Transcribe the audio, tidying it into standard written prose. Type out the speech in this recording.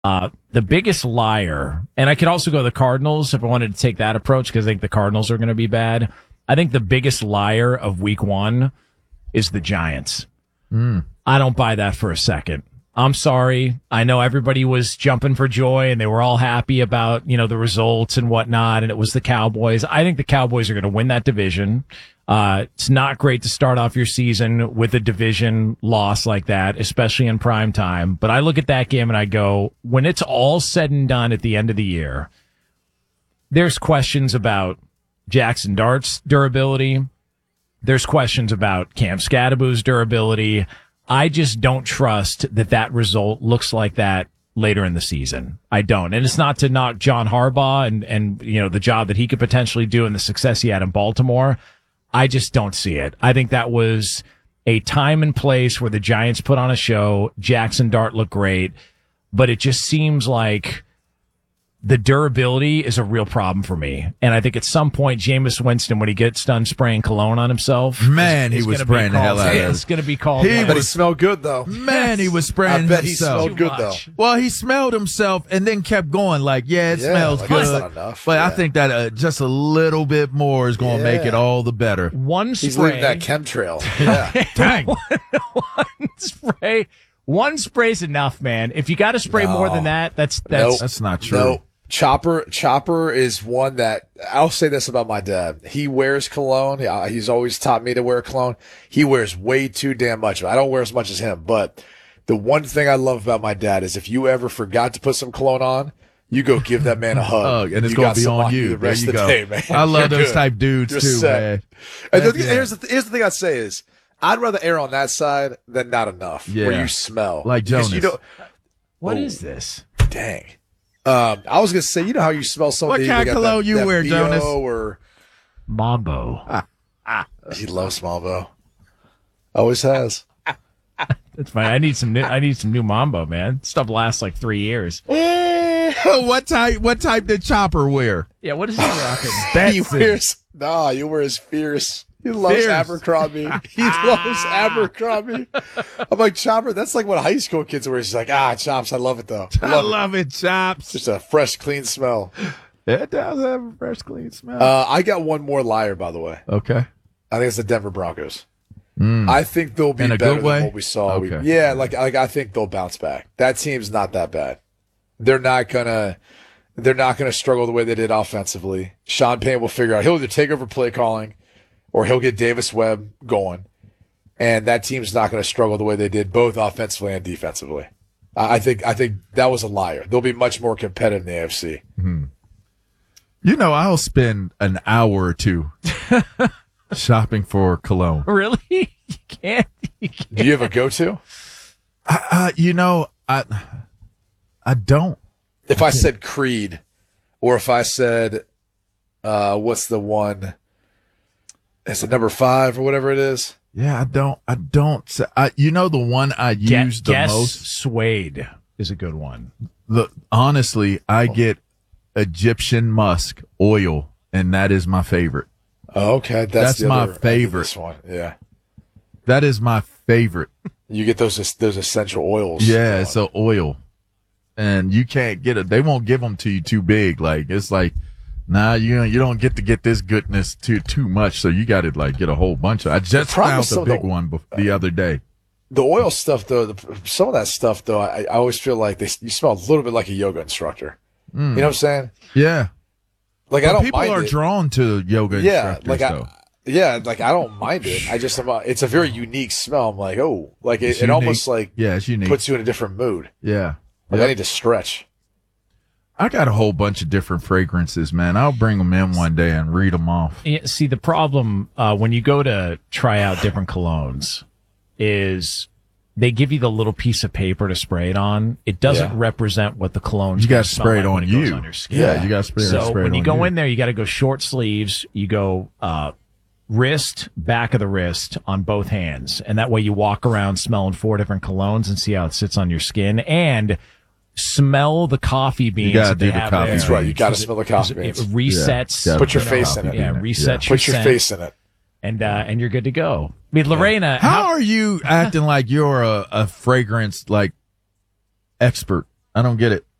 The biggest liar, and I could also go the Cardinals if I wanted to take that approach because I think the Cardinals are going to be bad. I think the biggest liar of week one is the Giants. I don't buy that for a second. I'm sorry. I know everybody was jumping for joy and they were all happy about, the results and whatnot. And it was the Cowboys. I think the Cowboys are going to win that division. It's not great to start off your season with a division loss like that, especially in prime time. But I look at that game and I go, when it's all said and done at the end of the year, there's questions about Jackson Dart's durability. There's questions about Cam Scadaboo's durability. I just don't trust that result looks like that later in the season. I don't. And it's not to knock John Harbaugh and the job that he could potentially do and the success he had in Baltimore. I just don't see it. I think that was a time and place where the Giants put on a show. Jackson Dart looked great, but it just seems like the durability is a real problem for me. And I think at some point, Jameis Winston, when he gets done spraying cologne on himself, he was spraying the hell out of it. It's going to be called. But he smelled good, though. Man, he was spraying himself. I bet he smelled good, though. Well, he smelled himself and then kept going like, it smells good. That's not enough. But I think that just a little bit more is going to make it all the better. One spray. He's leaving that chemtrail. Yeah. Dang. One spray's enough, man. If you got to spray more than that, that's not true. No. Chopper is one that I'll say this about my dad. He wears cologne. He's always taught me to wear cologne. He wears way too damn much. I don't wear as much as him, but the one thing I love about my dad is if you ever forgot to put some cologne on, you go give that man a hug. And it's going to be on you. The rest of the day, man. I love those type dudes too, man. And here's the thing I'd say is I'd rather err on that side than not enough where you smell. Like Jonas. What is this? Dang. I was gonna say, how you smell something. What kind of cologne you wear, BO Jonas? Or Mambo. He loves Mambo. Always has. That's fine. I need some new Mambo, man. Stuff lasts like 3 years. What type did Chopper wear? Yeah, what is he rocking? He wears Fierce. He loves Abercrombie. He loves Abercrombie. I'm like, Chopper, that's like what high school kids wear. She's like, Chops, I love it, though. I love it, Chops. Just a fresh, clean smell. It does have a fresh, clean smell. I got one more liar, by the way. Okay. I think it's the Denver Broncos. I think they'll be better than what we saw. Okay. I think they'll bounce back. That team's not that bad. They're not gonna struggle the way they did offensively. Sean Payne will figure out. He'll either take over play calling or he'll get Davis Webb going. And that team's not going to struggle the way they did both offensively and defensively. I think that was a liar. They'll be much more competitive in the AFC. Mm-hmm. I'll spend an hour or two shopping for cologne. Really? You can't. Do you have a go-to? I don't. If I said Creed, or if I said, what's the one? Is it number 5 or whatever it is? Yeah, I don't. The one I use the most. Suede is a good one. Honestly, I get Egyptian musk oil, and that is my favorite. Oh, okay, that's my favorite. This one, yeah, that is my favorite. You get those essential oils. Yeah, it's an oil, and you can't get it. They won't give them to you too big. Like it's like. Nah, you don't get to get this goodness too much, so you got to get a whole bunch of. I just found the big one the other day. The oil stuff, though, some of that stuff, though, I always feel like you smell a little bit like a yoga instructor. You know what I'm saying? Yeah. Like I don't. People are drawn to yoga instructors. I don't mind it. I just it's a very unique smell. I'm like, it almost it's unique. Puts you in a different mood. Yeah. I need to stretch. I got a whole bunch of different fragrances, man. I'll bring them in one day and read them off. Yeah, see, the problem when you go to try out different colognes is they give you the little piece of paper to spray it on. It doesn't represent what the cologne's you got to spray it on you. On your skin. Yeah, you got to spray it on you. So when you go in there, you got to go short sleeves. You go wrist, back of the wrist on both hands. And that way you walk around smelling 4 different colognes and see how it sits on your skin. And smell the coffee beans. You gotta do the coffee. That's right. You got to smell the coffee beans. It resets. Yeah. Put your face in it. Yeah, resets. Put your face in it, and you're good to go. I mean, Lorena, how are you acting like you're a fragrance expert? I don't get it.